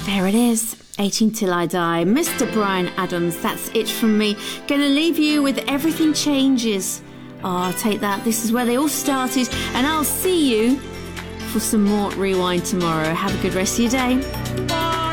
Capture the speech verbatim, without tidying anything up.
There it is. eighteen Till I Die. Mister Bryan Adams, that's it from me. Gonna leave you with Everything Changes. Oh, take that. This is where they all started. And I'll see you for some more Rewind tomorrow. Have a good rest of your day.